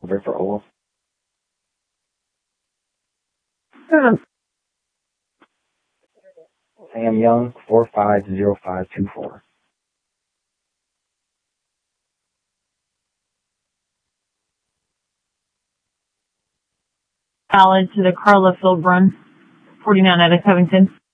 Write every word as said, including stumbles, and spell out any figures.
Over for Olaf. Sam Young, four five zero five two four. Valid to the Carla Philbrun, forty-nine out of Covington.